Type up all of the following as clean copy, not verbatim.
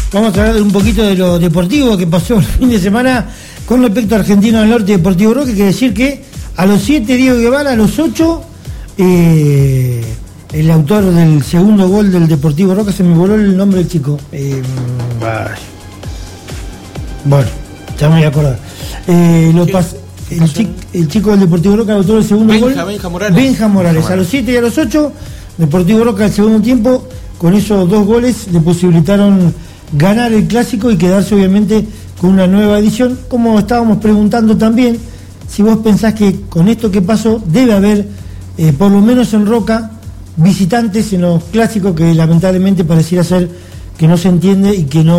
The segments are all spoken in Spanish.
Vamos a hablar de un poquito de lo deportivo que pasó el fin de semana con respecto a Argentino del Norte y Deportivo Roca. Quiere decir que a los 7 Diego Guevara, a los 8 el autor del segundo gol del Deportivo Roca, se me voló el nombre del chico. Bueno, ya me voy a acordar. El chico del Deportivo Roca, el autor del segundo gol. Benja Morales. A los 7 y a los 8, Deportivo Roca el segundo tiempo, con esos 2 goles le posibilitaron ganar el clásico y quedarse obviamente con una nueva edición. Como estábamos preguntando también, si vos pensás que con esto que pasó debe haber, por lo menos en Roca, visitantes en los clásicos, que lamentablemente pareciera ser que no se entiende y que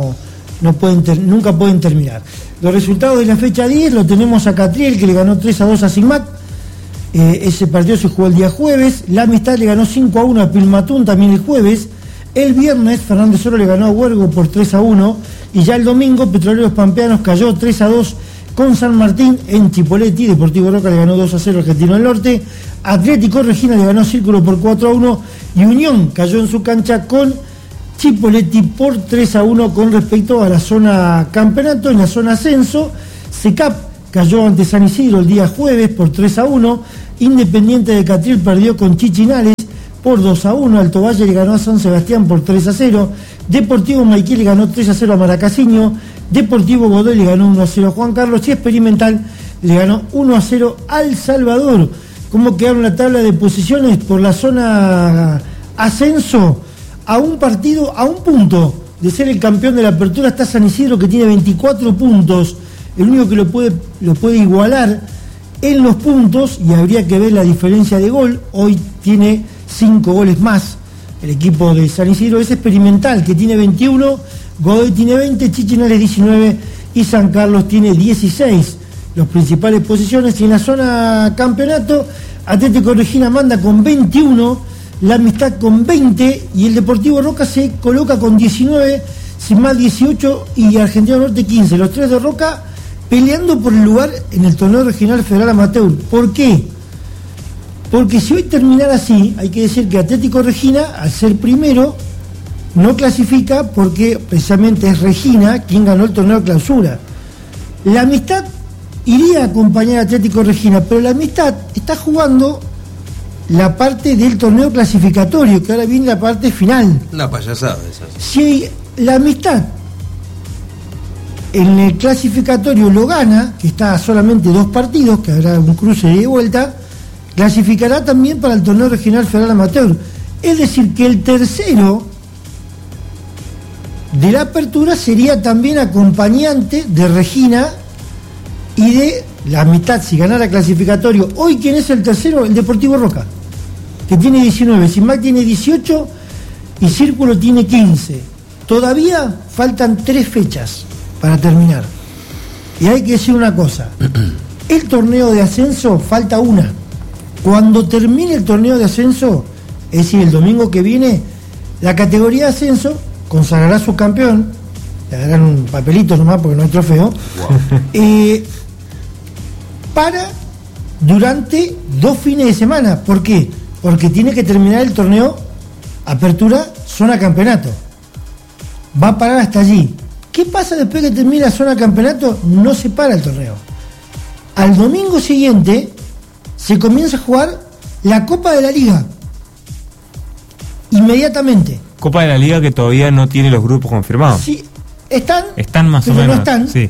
nunca pueden terminar. Los resultados de la fecha 10 lo tenemos a Catriel, que le ganó 3-2 a Sigmac. Ese partido se jugó el día jueves. La Amistad le ganó 5-1 a Pilmatún también el jueves. El viernes Fernández Oro le ganó a Huergo por 3-1. Y ya el domingo Petroleros Pampeanos cayó 3-2 con San Martín en Chipoleti. Deportivo Roca le ganó 2-0 Argentino del Norte. Atlético Regina le ganó Círculo por 4-1. Y Unión cayó en su cancha con Chipoleti por 3-1 con respecto a la zona campeonato. En la zona ascenso, SECAP cayó ante San Isidro el día jueves por 3-1. Independiente de Catriel perdió con Chichinales por 2-1. Alto Valle le ganó a San Sebastián por 3-0. Deportivo Maiquí le ganó 3-0 a Maracasiño. Deportivo Godoy le ganó 1-0 a Juan Carlos. Y Experimental le ganó 1-0 al Salvador. ¿Cómo quedaron la tabla de posiciones? Por la zona ascenso, a un partido, a un punto de ser el campeón de la apertura está San Isidro, que tiene 24 puntos. El único que lo puede igualar en los puntos, y habría que ver la diferencia de gol. Hoy tiene 5 goles más el equipo de San Isidro. Es Experimental, que tiene 21, Godoy tiene 20, Chichinales 19 y San Carlos tiene 16. Los principales posiciones. Y en la zona campeonato, Atlético Regina manda con 21, La Amistad con 20 y el Deportivo Roca se coloca con 19, Sigmac 18 y Argentino del Norte 15. Los 3 de Roca peleando por el lugar en el torneo regional federal amateur. ¿Por qué? Porque si hoy terminara así, hay que decir que Atlético Regina, al ser primero, no clasifica porque precisamente es Regina quien ganó el torneo de clausura. La Amistad iría a acompañar a Atlético Regina, pero la Amistad está jugando la parte del torneo clasificatorio, que ahora viene la parte final. Una payasada esa. Si la Amistad en el clasificatorio lo gana, que está a solamente 2 partidos, que habrá un cruce de vuelta, clasificará también para el torneo regional federal amateur. Es decir, que el tercero de la apertura sería también acompañante de Regina y de la Amistad si ganara clasificatorio. Hoy, ¿quién es el tercero? El Deportivo Roca, que tiene 19, Sigmac tiene 18 y Círculo tiene 15. Todavía faltan 3 fechas para terminar. Y hay que decir una cosa, el torneo de ascenso falta una. Cuando termine el torneo de ascenso, es decir, el domingo que viene, la categoría de ascenso consagrará a su campeón. Le darán un papelito nomás porque no hay trofeo. Wow. Para durante 2 fines de semana. ¿Por qué? Porque tiene que terminar el torneo apertura zona campeonato. Va a parar hasta allí. ¿Qué pasa después que termina zona campeonato? No se para el torneo. Al domingo siguiente se comienza a jugar la Copa de la Liga. Inmediatamente. Copa de la Liga que todavía no tiene los grupos confirmados. Sí, están más o menos. No están. Sí.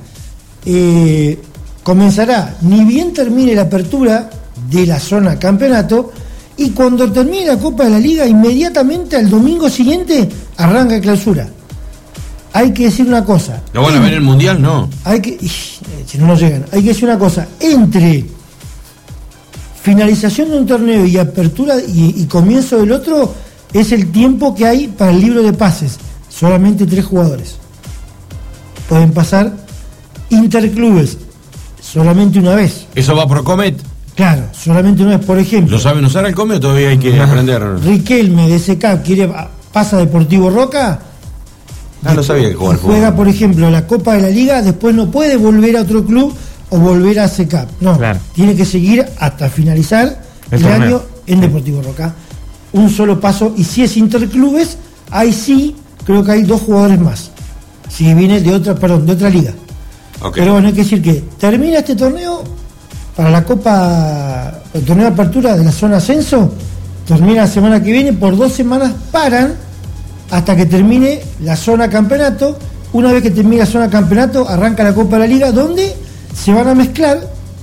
Comenzará ni bien termine la apertura de la zona campeonato, y cuando termine la Copa de la Liga, inmediatamente al domingo siguiente arranca clausura. Hay que decir una cosa. ¿No van a ver el Mundial? No. Si no llegan. Hay que decir una cosa. Entre finalización de un torneo y apertura y comienzo del otro, es el tiempo que hay para el libro de pases. Solamente 3 jugadores. Pueden pasar interclubes solamente una vez. ¿Eso va por Comet? Claro, solamente una vez. Por ejemplo, ¿lo saben usar el Comet o todavía hay que aprender? Riquelme de SK pasa a Deportivo Roca. No sabía que juega, por ejemplo, la Copa de la Liga, después no puede volver a otro club o volver a SECAP. No, claro. Tiene que seguir hasta finalizar el año en Deportivo Roca. Un solo paso, y si es interclubes, ahí sí creo que hay 2 jugadores más. si viene de otra liga. Okay. Pero bueno, hay que decir que termina este torneo para la Copa, el torneo de apertura de la zona ascenso, termina la semana que viene, por 2 semanas paran hasta que termine la zona campeonato. Una vez que termine la zona campeonato, arranca la Copa de la Liga, donde se van a mezclar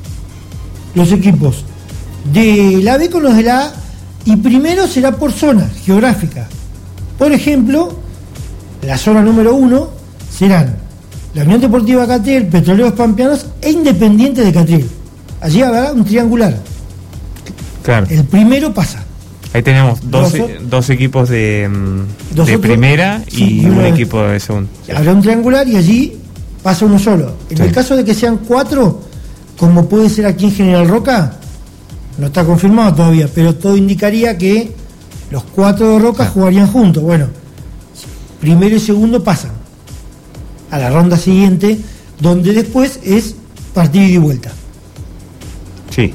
los equipos de la B con los de la A, y primero será por zona geográfica. Por ejemplo, la zona número 1 serán la Unión Deportiva Catriel, Petroleros Pampeanos e Independiente de Catriel. Allí habrá un triangular. Claro. El primero pasa. Ahí tenemos dos equipos de primera y un equipo de segunda. Habrá un triangular y allí pasa uno solo. En el caso de que sean 4, como puede ser aquí en General Roca, no está confirmado todavía, pero todo indicaría que los 4 de Roca jugarían juntos. Bueno, primero y segundo pasan a la ronda siguiente, donde después es partido ida y vuelta. Sí,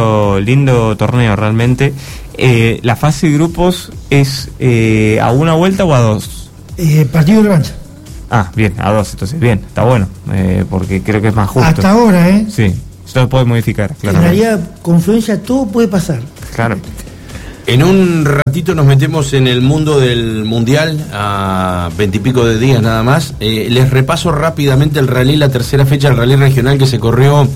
lindo torneo realmente. ¿La fase de grupos es a una vuelta o a 2? Partido de revancha. Ah, bien, a 2, entonces bien, está bueno, porque creo que es más justo. Hasta ahora, Sí, esto lo puede modificar, claro. En realidad, confluencia, todo puede pasar. Claro. En un ratito nos metemos en el mundo del Mundial, a 20 y pico de días nada más. Les repaso rápidamente el rally, la tercera fecha del rally regional que se corrió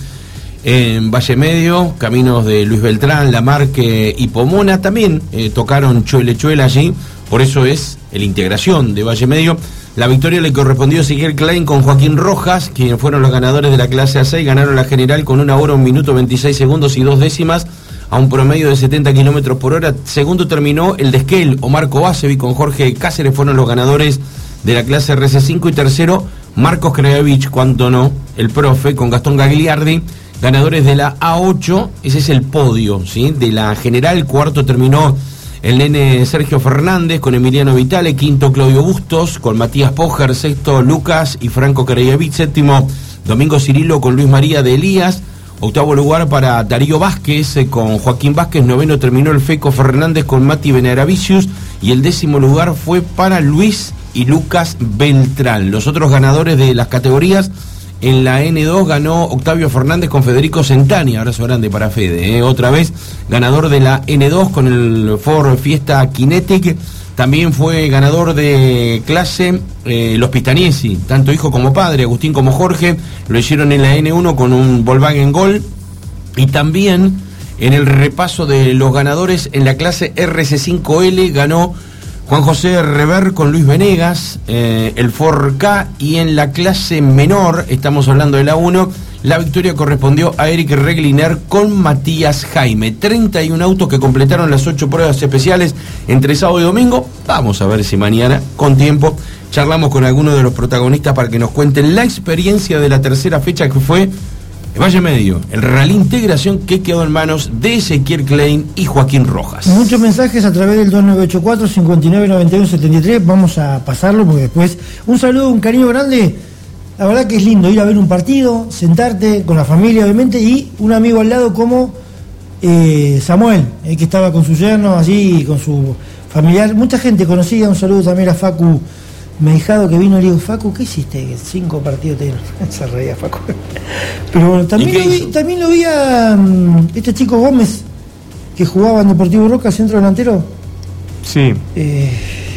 en Valle Medio, caminos de Luis Beltrán, Lamarque y Pomona. También tocaron Chuele allí, por eso es la integración de Valle Medio. La victoria le correspondió a Ezequiel Klein con Joaquín Rojas, quienes fueron los ganadores de la clase A6, ganaron la general con 1 hora, 1 minuto 26 segundos y 2 décimas, a un promedio de 70 kilómetros por hora. Segundo terminó el de Esquel, Omar Kovacevic con Jorge Cáceres, fueron los ganadores de la clase RC5, y tercero, Marcos Krajewicz, cuanto no, el profe, con Gastón Gagliardi, ganadores de la A8. Ese es el podio, ¿sí?, de la general. Cuarto terminó el nene Sergio Fernández con Emiliano Vitale, quinto Claudio Bustos con Matías Pojer, sexto Lucas y Franco Krajewicz, séptimo Domingo Cirilo con Luis María de Elías, octavo lugar para Darío Vázquez con Joaquín Vázquez, noveno terminó el Feco Fernández con Mati Benaravicius, y el 10º lugar fue para Luis y Lucas Beltrán. Los otros ganadores de las categorías: en la N2 ganó Octavio Fernández con Federico Centani, abrazo grande para Fede, otra vez ganador de la N2 con el Ford Fiesta Kinetic. También fue ganador de clase los Pistaniesi, tanto hijo como padre, Agustín como Jorge, lo hicieron en la N1 con un Volkswagen Gol. Y también en el repaso de los ganadores en la clase RC5L ganó Juan José Rever con Luis Venegas, el Ford K. Y en la clase menor, estamos hablando de la 1, la victoria correspondió a Eric Regliner con Matías Jaime. 31 autos que completaron las 8 pruebas especiales entre sábado y domingo. Vamos a ver si mañana, con tiempo, charlamos con algunos de los protagonistas para que nos cuenten la experiencia de la tercera fecha, que fue Valle Medio, el rally integración que quedó en manos de Ezequiel Klein y Joaquín Rojas. Muchos mensajes a través del 2984-599173, vamos a pasarlo porque después, un saludo, un cariño grande. La verdad que es lindo ir a ver un partido, sentarte con la familia obviamente, y un amigo al lado como Samuel, que estaba con su yerno allí, con su familiar, mucha gente conocida. Un saludo también a Facu Meijado, que vino y le digo: Facu, ¿qué hiciste? 5 partidos te... Se reía Facu. Pero bueno, también lo vi a este chico Gómez, que jugaba en Deportivo Roca, centro delantero. Sí. Que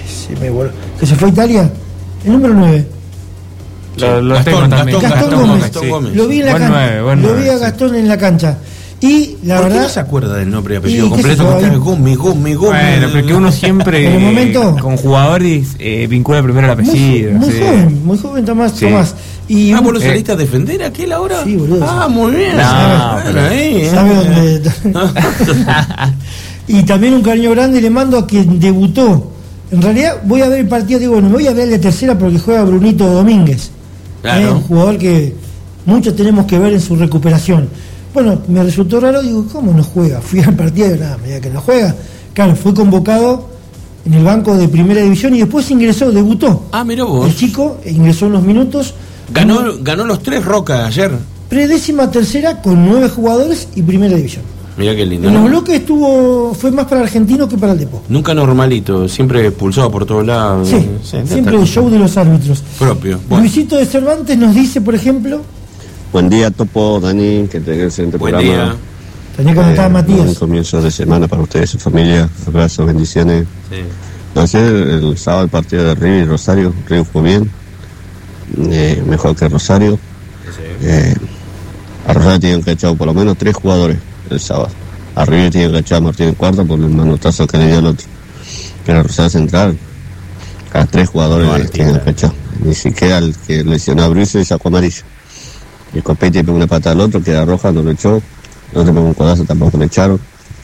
se fue a Italia, el número 9. Gastón Gómez. Lo vi en la cancha. Lo vi a Gastón en la cancha. Y la ¿por verdad, qué no se acuerda del nombre y apellido completo? Gómez. Bueno, porque uno siempre en el momento, con jugadores vincula primero el apellido. Muy joven Tomás. Sí. Y ¿vos lo saliste a defender aquel ahora? Sí, boludo. Muy bien. ¿Sabe dónde? Y también un cariño grande le mando a quien debutó. En realidad voy a ver el partido, digo, bueno, me voy a ver la tercera porque juega Brunito Domínguez. Claro. Un jugador que muchos tenemos que ver en su recuperación. Bueno, me resultó raro, digo, ¿cómo no juega? Fui al partido y nada, me diga que no juega. Claro, fue convocado en el banco de primera división y después ingresó, debutó. Ah, mirá vos. El chico ingresó en los minutos. Ganó los 3 Roca ayer. Predécima tercera con 9 jugadores y primera división. Mirá qué lindo. En los bloques fue más para Argentinos que para el Depor. Nunca normalito, siempre expulsado por todos lados. Sí, siempre el show de los árbitros. Propio. Bueno. Luisito de Cervantes nos dice, por ejemplo... Buen día, Topo, Dani, que tenga el excelente programa. Buen día. Tenía que anotar a Matías. Un comienzo de semana para ustedes y su familia. Abrazos, bendiciones. Sí. Ayer, el sábado, el partido de River y Rosario. River jugó bien. Mejor que Rosario. Sí. A Rosario tienen que echar por lo menos 3 jugadores el sábado. A River tienen que echar a Martín en cuarto por el manotazo que le dio el otro. Pero a Rosario Central, a 3 jugadores tienen que echar. Ni siquiera el que lesionó a Bruce sacó amarillo. Y Copete pegó una patada al otro, que era roja, no lo echó. El otro pegó un codazo, tampoco le echaron.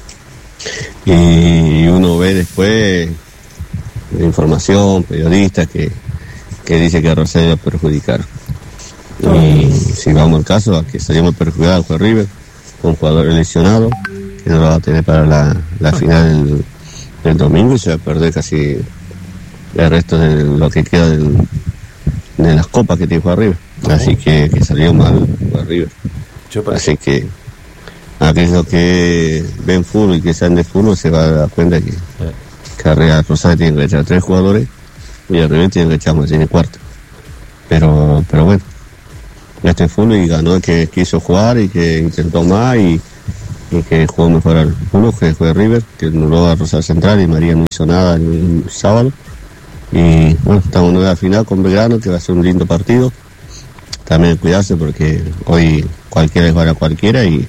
Y uno ve después información, periodistas que dice que a Rosario va a perjudicar. Y si vamos al caso, a que salimos perjudicados fue River, con un jugador lesionado, que no lo va a tener para la final del domingo, y se va a perder casi el resto de lo que queda de las copas que tiene jugar River. Así que salió mal jugar River. Así que aquellos que ven fútbol y que saben de fútbol se van a dar cuenta que a Rosario tiene que echar 3 jugadores y a River tiene que echar más, tiene cuarto. Pero bueno, ya está en fútbol y ganó el que quiso jugar y que intentó más y que jugó mejor al fútbol, que fue River, que anuló a Rosario Central y María no hizo nada el sábado. Y bueno, estamos en la final con Belgrano, que va a ser un lindo partido. También cuidarse porque hoy cualquiera es para cualquiera y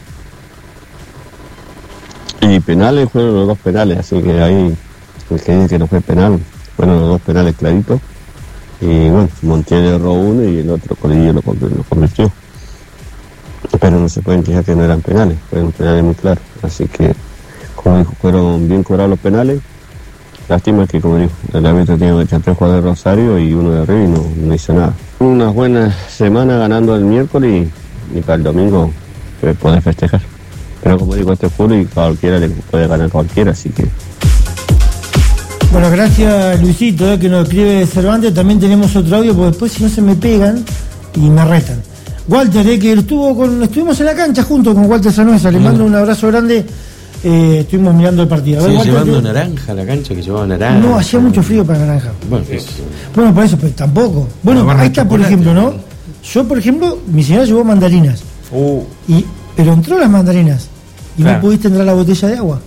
penales fueron los 2 penales, así que ahí el que dice que no fue penal, fueron los 2 penales claritos. Y bueno, Montiel erró uno y el otro Colillo lo convirtió. Pero no se pueden quejar que no eran penales, fueron penales muy claros. Así que, como dijo, fueron bien cobrados los penales. Lástima que, como dijo, el árbitro tiene que echar 3 jugadores de Rosario y uno de River y no hizo nada. Una buena semana ganando el miércoles y para el domingo poder festejar. Pero como digo, este fútbol y cualquiera le puede ganar cualquiera, así que... Bueno, gracias Luisito, que nos escribe Cervantes. También tenemos otro audio, porque después si no se me pegan y me retan. Walter, que estuvimos en la cancha junto con Walter Sanuesa, le mando un abrazo grande. Estuvimos mirando el partido. Sí, Walter, llevando naranja a la cancha, que llevaba naranja. No, hacía mucho frío para naranja. Bueno, por eso, pero tampoco. Bueno, ahí está, por ejemplo, ¿no? Yo, por ejemplo, mi señora llevó mandarinas. Pero entró las mandarinas y no pudiste entrar la botella de agua.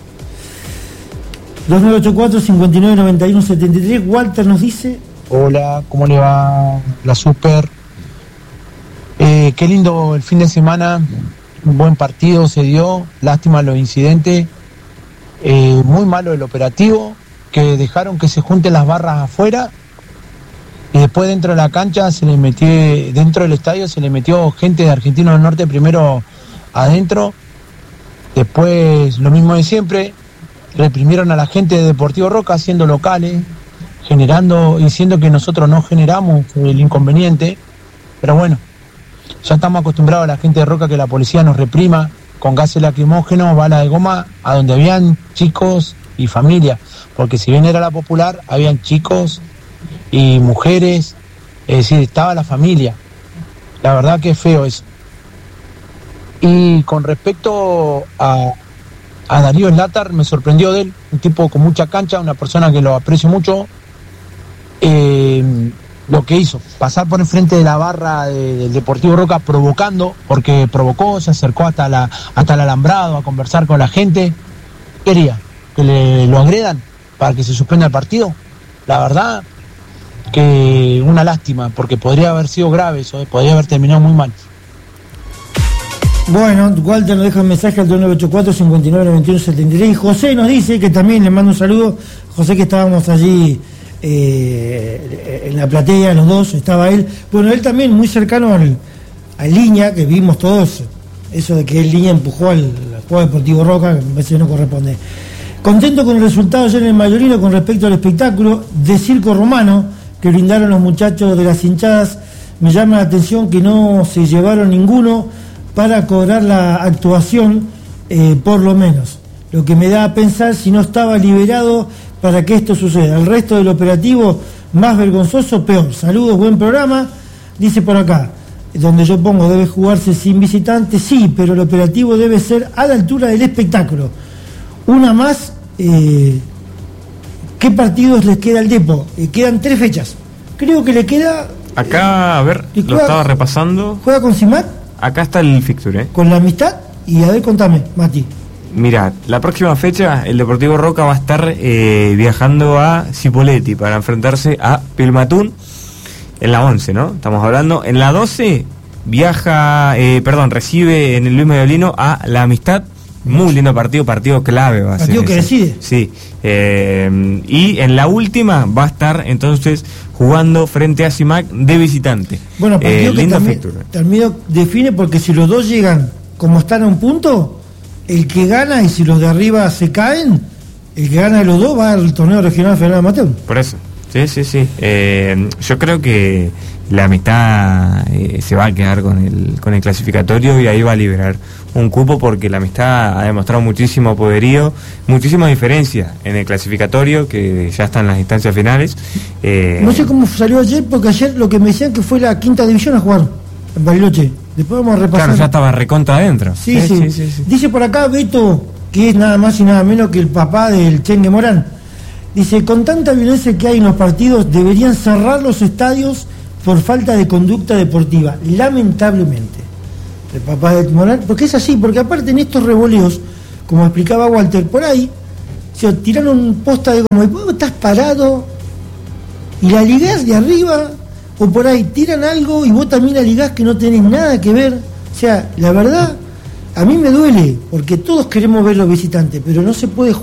2984-5991-73. Walter nos dice: hola, ¿cómo le va la Super? Qué lindo el fin de semana, un buen partido se dio, lástima los incidentes, muy malo el operativo, que dejaron que se junten las barras afuera y después dentro de la cancha dentro del estadio se le metió gente de Argentinos del Norte primero adentro, después lo mismo de siempre, reprimieron a la gente de Deportivo Roca haciendo locales, diciendo que nosotros no generamos el inconveniente, pero bueno, ya estamos acostumbrados a la gente de Roca que la policía nos reprima con gases lacrimógenos, bala de goma, a donde habían chicos y familia, porque si bien era la Popular, habían chicos y mujeres, es decir, estaba la familia. La verdad que es feo eso. Y con respecto a Darío Slatar, me sorprendió de él, un tipo con mucha cancha, una persona que lo aprecio mucho, lo que hizo, pasar por enfrente de la barra del Deportivo Roca provocando, porque provocó, se acercó hasta el alambrado a conversar con la gente. Quería que lo agredan para que se suspenda el partido. La verdad que una lástima, porque podría haber sido grave eso, podría haber terminado muy mal. Bueno, Walter nos deja un mensaje al 2984-5991-73 y José nos dice, que también le mando un saludo, José, que estábamos allí en la platea, los dos, estaba él. Bueno, él también muy cercano a Línea, que vimos todos, eso de que el Línea empujó al juego Deportivo Roca, que me parece que no corresponde. Contento con el resultado ayer en el Mayorino con respecto al espectáculo de circo romano que brindaron los muchachos de las hinchadas. Me llama la atención que no se llevaron ninguno para cobrar la actuación, por lo menos. Lo que me da a pensar si no estaba liberado para que esto suceda. El resto del operativo, más vergonzoso, peor. Saludos, buen programa. Dice por acá, donde yo pongo debe jugarse sin visitantes, sí, pero el operativo debe ser a la altura del espectáculo. Una más, ¿qué partidos les queda al Depo? Quedan 3 fechas. Creo que le queda... Acá, a ver, lo estaba repasando. ¿Juega con Simat? Acá está el fixture, Con la Amistad, y a ver, contame, Mati. Mirá, la próxima fecha el Deportivo Roca va a estar viajando a Cipolletti para enfrentarse a Pilmatún en la 11, ¿no? Estamos hablando. En la 12 recibe en el Luis Mediolino a la Amistad. Muy lindo partido clave va a ser. Partido que decide. Sí. Y en la última va a estar entonces jugando frente a Simac de visitante. Bueno, partido que también define, porque si los dos llegan como están a un punto, el que gana, y si los de arriba se caen, el que gana de los dos va al torneo regional Federal Amateur. Por eso. Sí. Yo creo que la Amistad se va a quedar con el clasificatorio, y ahí va a liberar un cupo, porque la Amistad ha demostrado muchísimo poderío, muchísima diferencia en el clasificatorio, que ya está en las instancias finales. No sé cómo salió ayer, porque ayer lo que me decían que fue la 5ª división a jugar en Bariloche. Después vamos a repasar. Claro, ya estaba recontra adentro. Sí. Dice por acá Beto, que es nada más y nada menos que el papá del Chengue Morán. Dice, con tanta violencia que hay en los partidos, deberían cerrar los estadios por falta de conducta deportiva, lamentablemente. El papá de Morán, porque es así, porque aparte en estos revoleos, como explicaba Walter, por ahí, se tiraron un posta de como, vos estás parado y la ligás de arriba, o por ahí tiran algo y vos también la ligás que no tenés nada que ver. O sea, la verdad, a mí me duele, porque todos queremos ver los visitantes, pero no se puede jugar.